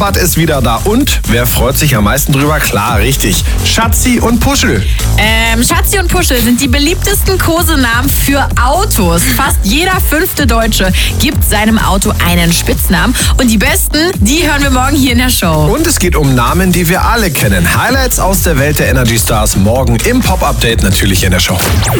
Bad ist wieder da und wer freut sich am meisten drüber? Klar, richtig. Schatzi und Puschel. Schatzi und Puschel sind die beliebtesten Kosenamen für Autos. Fast jeder 5. Deutsche gibt seinem Auto einen Spitznamen. Und die besten, die hören wir morgen hier in der Show. Und es geht um Namen, die wir alle kennen. Highlights aus der Welt der Energy Stars morgen im Pop-Update natürlich in der Show.